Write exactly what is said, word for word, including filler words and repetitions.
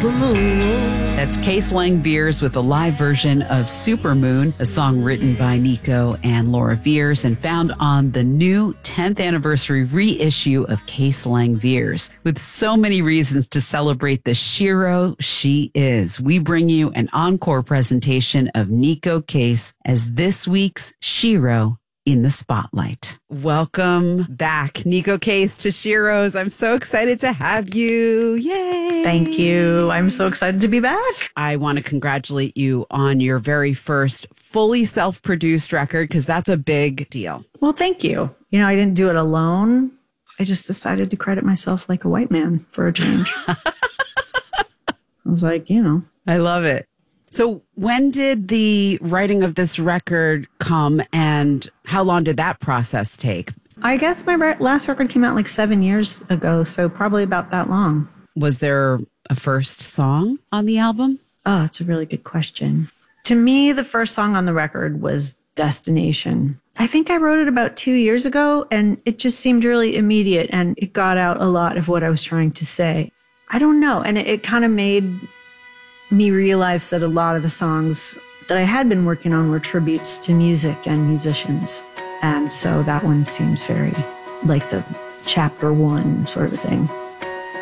Supermoon. That's Case Lang Beers with a live version of Supermoon, a song written by Nico and Laura Beers and found on the new tenth anniversary reissue of Case Lang Beers. With so many reasons to celebrate the shero she is, we bring you an encore presentation of Nico Case as this week's shero in the spotlight. Welcome back, Nico Case, to Sheroes. I'm so excited to have you. Yay! Thank you. I'm so excited to be back. I want to congratulate you on your very first fully self-produced record, because that's a big deal. Well, thank you. You know, I didn't do it alone. I just decided to credit myself like a white man for a change. I was like, you know. I love it. So when did the writing of this record come, and how long did that process take? I guess my re- last record came out like seven years ago, so probably about that long. Was there a first song on the album? Oh, it's a really good question. To me, the first song on the record was Destination. I think I wrote it about two years ago, and it just seemed really immediate, and it got out a lot of what I was trying to say. I don't know, and it, it kind of made me realize that a lot of the songs that I had been working on were tributes to music and musicians. And so that one seems very like the chapter one sort of thing.